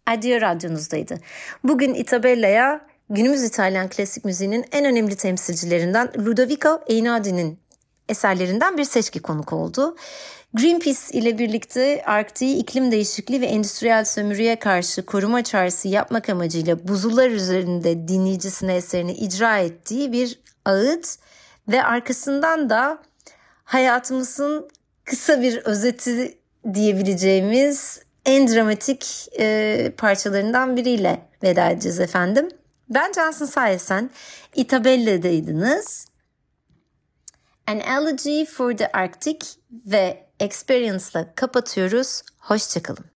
Addio Radyo'nuzdaydı. Bugün Itabella'ya günümüz İtalyan klasik müziğinin en önemli temsilcilerinden Ludovico Einaudí'nin eserlerinden bir seçki konuk oldu. Greenpeace ile birlikte Arktik'i iklim değişikliği ve endüstriyel sömürüye karşı koruma çağrısı yapmak amacıyla buzullar üzerinde dinleyicisine eserini icra ettiği bir ağıt ve arkasından da hayatımızın kısa bir özeti diyebileceğimiz en dramatik parçalarından biriyle veda edeceğiz efendim. Ben Cansın Sayesen, Itabella'daydınız. An Elegy for the Arctic ve Experience'la kapatıyoruz. Hoşçakalın.